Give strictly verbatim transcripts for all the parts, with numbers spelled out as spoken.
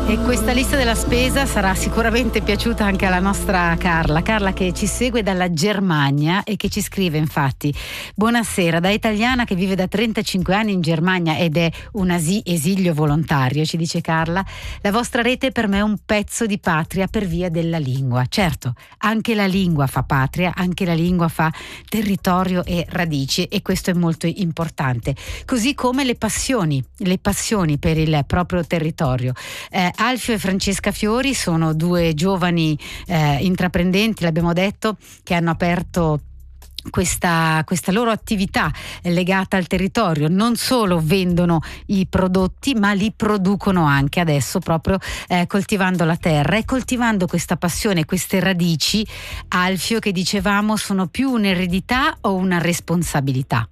E questa lista della spesa sarà sicuramente piaciuta anche alla nostra Carla. Carla che ci segue dalla Germania e che ci scrive infatti: buonasera, da italiana che vive da trentacinque anni in Germania ed è un asi- esilio volontario, ci dice Carla, la vostra rete per me è un pezzo di patria per via della lingua. Certo, anche la lingua fa patria, anche la lingua fa territorio e radici, e questo è molto importante. Così come le passioni, le passioni per il proprio territorio. Eh, Alfio e Francesca Fiori sono due giovani eh, intraprendenti, l'abbiamo detto, che hanno aperto Questa, questa loro attività legata al territorio. Non solo vendono i prodotti, ma li producono anche adesso, proprio eh, coltivando la terra e coltivando questa passione, queste radici. Alfio, che dicevamo, sono più un'eredità o una responsabilità?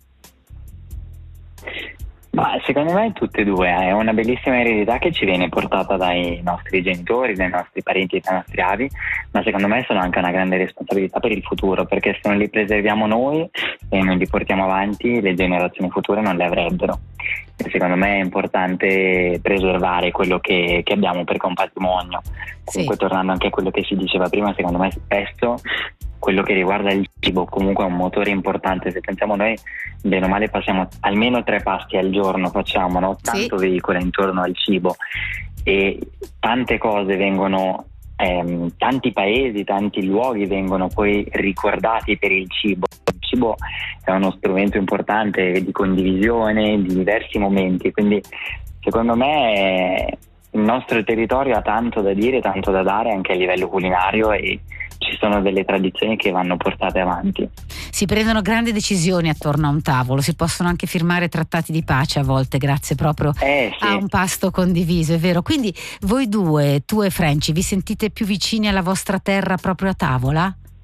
Ma secondo me tutte e due, è una bellissima eredità che ci viene portata dai nostri genitori, dai nostri parenti e dai nostri avi, ma secondo me sono anche una grande responsabilità per il futuro, perché se non li preserviamo noi e non li portiamo avanti, le generazioni future non le avrebbero. E secondo me è importante preservare quello che, che abbiamo, perché è un patrimonio. Comunque, sì, tornando anche a quello che si diceva prima, secondo me spesso quello che riguarda il cibo comunque è un motore importante. Se pensiamo noi, bene o male passiamo almeno tre pasti al giorno, facciamo, no? Tanto sì, veicola intorno al cibo, e tante cose vengono, ehm, tanti paesi, tanti luoghi vengono poi ricordati per il cibo. Il cibo è uno strumento importante di condivisione di diversi momenti, quindi secondo me il nostro territorio ha tanto da dire, tanto da dare anche a livello culinario, e ci sono delle tradizioni che vanno portate avanti. Si prendono grandi decisioni attorno a un tavolo, si possono anche firmare trattati di pace a volte grazie proprio eh, sì. a un pasto condiviso, è vero. Quindi voi due, tu e Franci, vi sentite più vicini alla vostra terra proprio a tavola?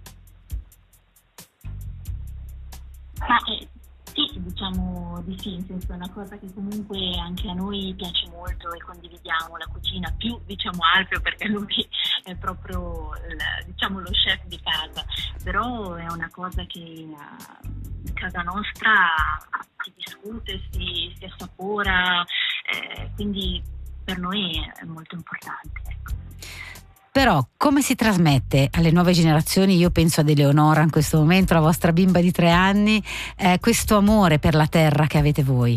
Ah, eh, sì, diciamo di sì, in senso è una cosa che comunque anche a noi piace molto e condividiamo la cucina, più diciamo Alfio perché lui è proprio il, diciamo lo chef di casa, però è una cosa che a casa nostra si discute, si, si assapora, eh, quindi per noi è molto importante, ecco. Però come si trasmette alle nuove generazioni, io penso ad Eleonora in questo momento, la vostra bimba di tre anni, eh, questo amore per la terra che avete voi?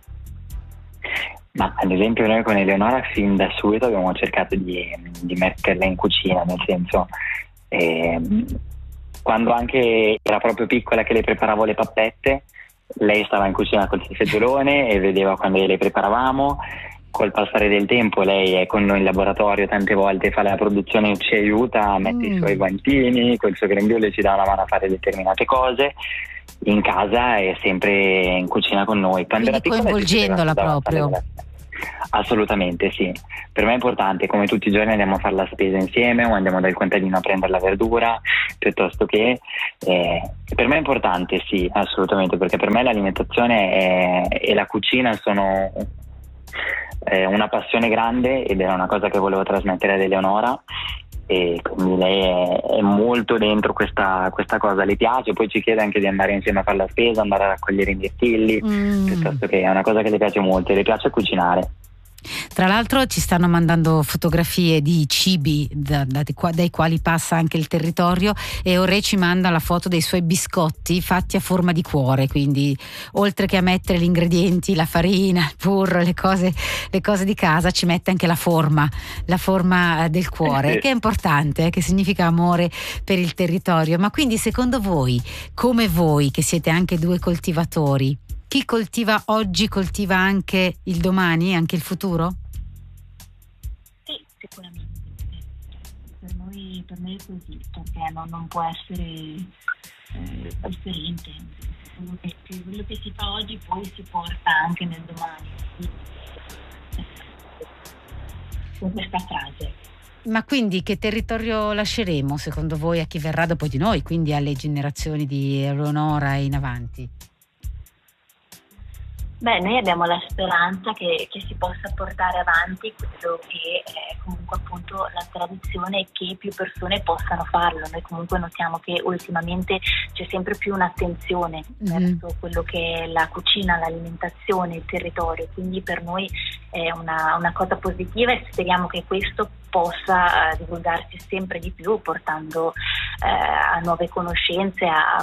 Ma ad esempio noi con Eleonora fin da subito abbiamo cercato di, di metterla in cucina, nel senso eh, quando anche era proprio piccola che le preparavo le pappette, lei stava in cucina col seggiolone e vedeva quando le preparavamo. Col passare del tempo lei è con noi in laboratorio, tante volte fa la produzione, ci aiuta, mette mm. i suoi guantini, col suo grembiule ci dà una mano a fare determinate cose. In casa è sempre in cucina con noi. Quando Quindi era piccola, coinvolgendola proprio. Assolutamente sì, per me è importante, come tutti i giorni andiamo a fare la spesa insieme o andiamo dal contadino a prendere la verdura, piuttosto che eh, per me è importante, sì, assolutamente, perché per me l'alimentazione è, e la cucina sono eh, una passione grande, ed era una cosa che volevo trasmettere ad Eleonora, e quindi lei è, è molto dentro questa, questa cosa, le piace, poi ci chiede anche di andare insieme a fare la spesa, andare a raccogliere i mirtilli, mm. piuttosto che è una cosa che le piace molto, e le piace cucinare. Tra l'altro ci stanno mandando fotografie di cibi da, da, dai quali passa anche il territorio, e Ore ci manda la foto dei suoi biscotti fatti a forma di cuore, quindi oltre che a mettere gli ingredienti, la farina, il burro, le cose, le cose di casa, ci mette anche la forma, la forma del cuore, che è importante, eh, che significa amore per il territorio. Ma quindi secondo voi, come voi che siete anche due coltivatori, chi coltiva oggi coltiva anche il domani, anche il futuro? Sì, sicuramente. Per noi, per me è così, perché non, non può essere eh, differente. Quello che, quello che si fa oggi poi si porta anche nel domani. Con questa frase. Ma quindi che territorio lasceremo secondo voi a chi verrà dopo di noi, quindi alle generazioni di Eleonora e in avanti? Beh, noi abbiamo la speranza che, che si possa portare avanti quello che è comunque appunto la tradizione e che più persone possano farlo. Noi comunque notiamo che ultimamente c'è sempre più un'attenzione Mm-hmm. verso quello che è la cucina, l'alimentazione, il territorio, quindi per noi è una, una cosa positiva e speriamo che questo possa eh, divulgarsi sempre di più, portando eh, a nuove conoscenze, a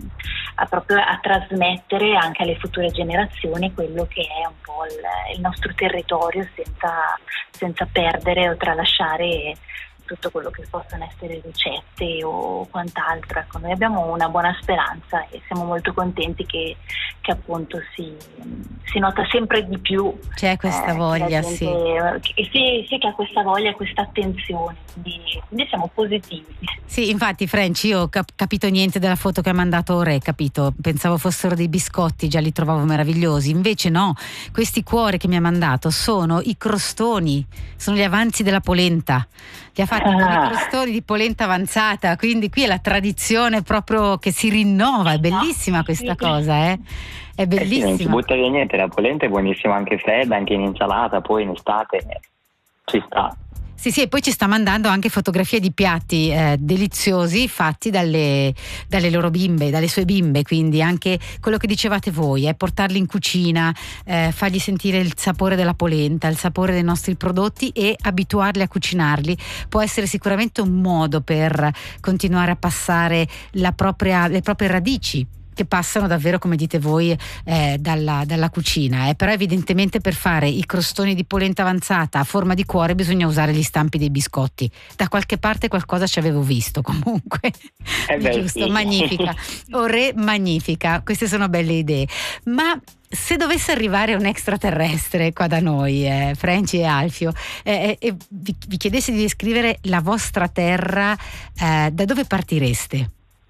a proprio a trasmettere anche alle future generazioni quello che è un po' il, il nostro territorio, senza, senza perdere o tralasciare tutto quello che possono essere ricette o quant'altro. Ecco, noi abbiamo una buona speranza e siamo molto contenti che, che appunto si, si nota sempre di più. C'è questa eh, voglia, gente, sì. Che, sì, sì, che ha questa voglia e questa attenzione, quindi, quindi siamo positivi. Sì, infatti French, io ho cap- capito niente della foto che ha mandato Ore, capito? Pensavo fossero dei biscotti, già li trovavo meravigliosi, invece no, questi cuori che mi ha mandato sono i crostoni, sono gli avanzi della polenta, li ha fatti con Ah. i crostoni di polenta avanzata, quindi qui è la tradizione proprio che si rinnova, è bellissima questa cosa, eh? È Eh sì, non si bellissima. butta via niente, la polenta è buonissima anche fredda, anche in insalata, poi in estate eh, ci sta. Sì, sì, e poi ci sta mandando anche fotografie di piatti eh, deliziosi fatti dalle, dalle loro bimbe, dalle sue bimbe, quindi anche quello che dicevate voi, eh, portarli in cucina, eh, fargli sentire il sapore della polenta, il sapore dei nostri prodotti e abituarli a cucinarli. Può essere sicuramente un modo per continuare a passare la propria, le proprie radici, che passano davvero, come dite voi, eh, dalla, dalla cucina, eh. Però evidentemente per fare i crostoni di polenta avanzata a forma di cuore bisogna usare gli stampi dei biscotti. Da qualche parte qualcosa ci avevo visto comunque. Eh beh, Giusto, sì. magnifica. Ore, magnifica, queste sono belle idee. Ma se dovesse arrivare un extraterrestre qua da noi, eh, Franci e Alfio, eh, e vi, vi chiedesse di descrivere la vostra terra, eh, da dove partireste?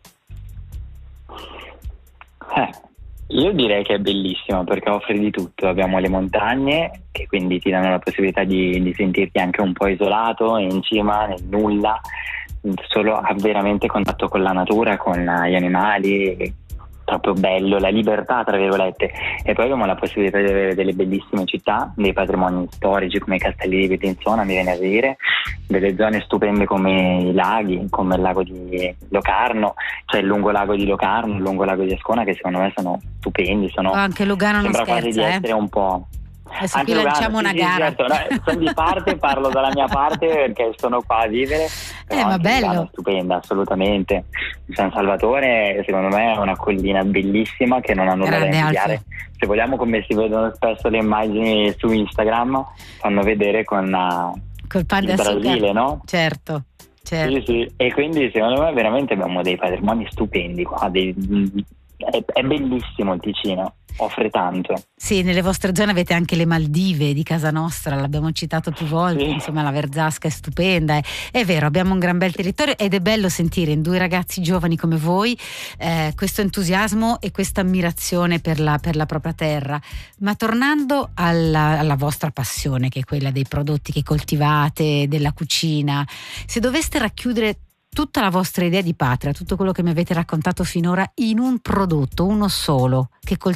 Eh, io direi che è bellissimo perché offre di tutto. Abbiamo le montagne che quindi ti danno la possibilità di, di sentirti anche un po' isolato in cima, nel nulla, solo a veramente contatto con la natura, con gli animali, proprio bello, la libertà tra virgolette. E poi abbiamo la possibilità di avere delle bellissime città, dei patrimoni storici come i castelli di Bellinzona, mi viene a dire, delle zone stupende come i laghi, come il lago di Locarno, cioè il lungolago di Locarno, il lungolago di Ascona, che secondo me sono stupendi, sono, Oh, anche Lugano non sembra quasi scherza, di eh. essere un po'. Adesso Anche qui Lugano, lanciamo sì, una sì, gara. certo, no, sono di parte, parlo dalla mia parte perché sono qua a vivere, però Eh, ma anche Lugano bello. è stupenda, assolutamente. San Salvatore secondo me è una collina bellissima che non ha nulla Grande, da invidiare. Alfio. Se vogliamo, come si vedono spesso le immagini su Instagram, fanno vedere con uh, Col pan il di Brasile, zucchero. no? Certo, certo. Sì, sì. E quindi secondo me veramente abbiamo dei patrimoni stupendi qua, dei- è, è bellissimo il Ticino, offre tanto. Sì, nelle vostre zone avete anche le Maldive di casa nostra, l'abbiamo citato più volte, Sì. insomma la Verzasca è stupenda, è, è vero, abbiamo un gran bel territorio ed è bello sentire in due ragazzi giovani come voi eh, questo entusiasmo e questa ammirazione per la, per la propria terra. Ma tornando alla, alla vostra passione, che è quella dei prodotti che coltivate, della cucina, se doveste racchiudere tutta la vostra idea di patria, tutto quello che mi avete raccontato finora in un prodotto, uno solo, che, col-